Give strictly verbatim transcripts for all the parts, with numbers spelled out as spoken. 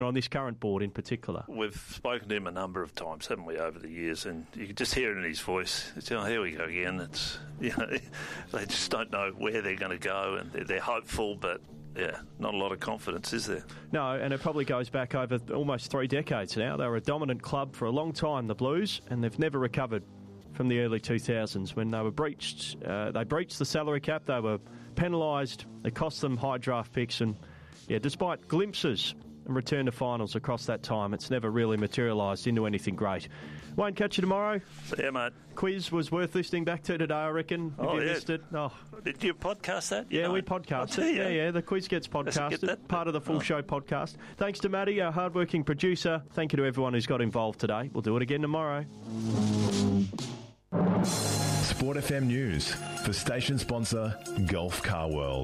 on this current board in particular? We've spoken to him a number of times, haven't we, over the years, and you can just hear it in his voice. It's, oh, here we go again. It's, you know, they just don't know where they're going to go, and they're, they're hopeful, but yeah, not a lot of confidence, is there? No, and it probably goes back over almost three decades now. They were a dominant club for a long time, the Blues, and they've never recovered from the early two thousands when they were breached. Uh, they breached the salary cap. They were penalised. It cost them high draft picks, and yeah, despite glimpses and return to finals across that time, it's never really materialised into anything great. Won't catch you tomorrow. See you, mate. Quiz was worth listening back to today, I reckon. Oh, if you yeah. missed it. Oh. Did you podcast that? You yeah, know, we podcast it. Yeah, yeah, the quiz gets podcasted. Part of the full oh. show podcast. Thanks to Maddie, our hard-working producer. Thank you to everyone who's got involved today. We'll do it again tomorrow. Sport F M News for station sponsor Gulf Car World.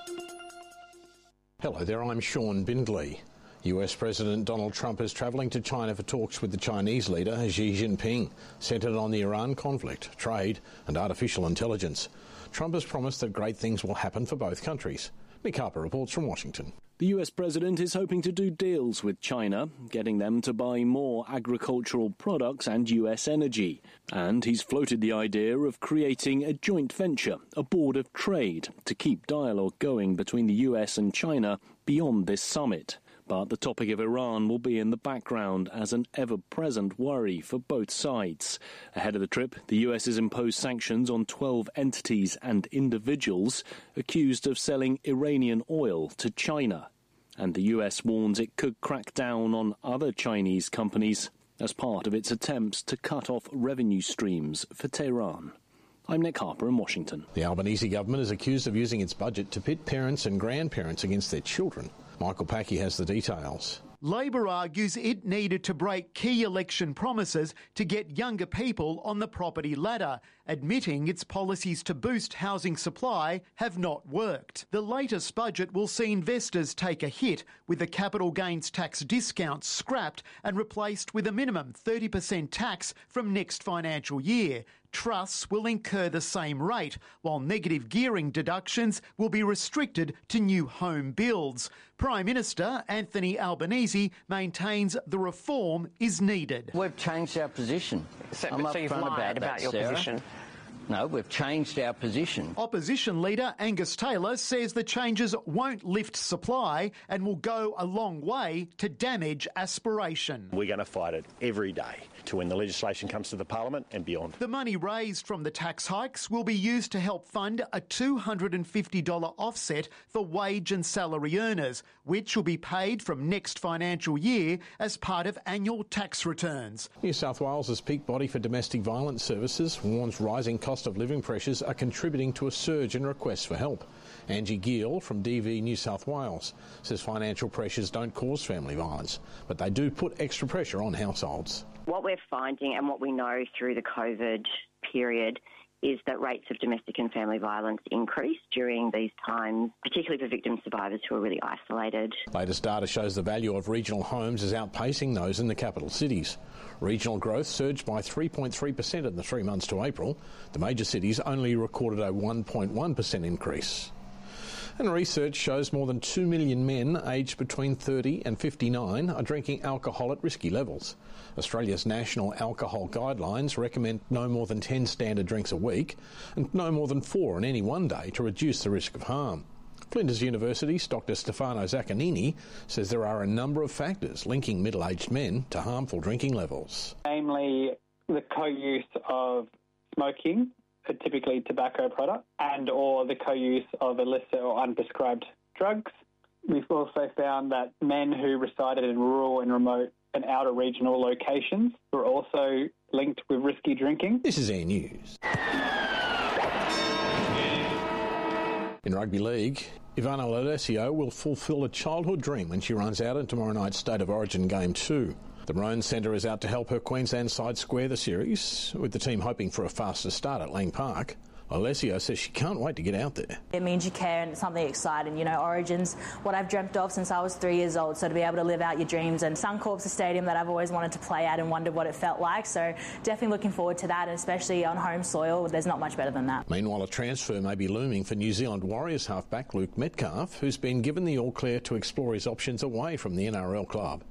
Hello there, I'm Sean Bindley. U S President Donald Trump is travelling to China for talks with the Chinese leader Xi Jinping, centred on the Iran conflict, trade and artificial intelligence. Trump has promised that great things will happen for both countries. Nick Harper reports from Washington. The U S president is hoping to do deals with China, getting them to buy more agricultural products and U S energy. And he's floated the idea of creating a joint venture, a board of trade, to keep dialogue going between the U S and China beyond this summit. But the topic of Iran will be in the background as an ever-present worry for both sides. Ahead of the trip, the U S has imposed sanctions on twelve entities and individuals accused of selling Iranian oil to China. And the U S warns it could crack down on other Chinese companies as part of its attempts to cut off revenue streams for Tehran. I'm Nick Harper in Washington. The Albanese government is accused of using its budget to pit parents and grandparents against their children. Michael Packey has the details. Labor argues it needed to break key election promises to get younger people on the property ladder, admitting its policies to boost housing supply have not worked. The latest budget will see investors take a hit, with the capital gains tax discount scrapped and replaced with a minimum thirty percent tax from next financial year. Trusts will incur the same rate, while negative gearing deductions will be restricted to new home builds. Prime Minister Anthony Albanese maintains the reform is needed. We've changed our position. So, I'm so you've lied about, about that, your Sarah. position? No, we've changed our position. Opposition leader Angus Taylor says the changes won't lift supply and will go a long way to damage aspiration. We're going to fight it every day to when the legislation comes to the Parliament and beyond. The money raised from the tax hikes will be used to help fund a two hundred fifty dollars offset for wage and salary earners, which will be paid from next financial year as part of annual tax returns. New South Wales' peak body for domestic violence services warns rising cost of living pressures are contributing to a surge in requests for help. Angie Gill from D V New South Wales says financial pressures don't cause family violence, but they do put extra pressure on households. What we're finding and what we know through the COVID period is that rates of domestic and family violence increase during these times, particularly for victim survivors who are really isolated. Latest data shows the value of regional homes is outpacing those in the capital cities. Regional growth surged by three point three percent in the three months to April. The major cities only recorded a one point one percent increase. And research shows more than two million men aged between thirty and fifty-nine are drinking alcohol at risky levels. Australia's national alcohol guidelines recommend no more than ten standard drinks a week and no more than four in any one day to reduce the risk of harm. Flinders University's Doctor Stefano Zaccanini says there are a number of factors linking middle-aged men to harmful drinking levels. Namely, the co-use of smoking, typically tobacco product, and or the co-use of illicit or unprescribed drugs. We've also found that men who resided in rural and remote and outer regional locations were also linked with risky drinking. This is Air News. In rugby league, Ivana Lodesio will fulfil a childhood dream when she runs out in tomorrow night's State of Origin Game two. The Maroons centre is out to help her Queensland side square the series, with the team hoping for a faster start at Lang Park. Alessio says she can't wait to get out there. It means you care and it's something exciting. You know, Origin's what I've dreamt of since I was three years old, so to be able to live out your dreams. And Suncorp's a stadium that I've always wanted to play at and wondered what it felt like, so definitely looking forward to that, and especially on home soil, there's not much better than that. Meanwhile, a transfer may be looming for New Zealand Warriors halfback Luke Metcalf, who's been given the all-clear to explore his options away from the N R L club.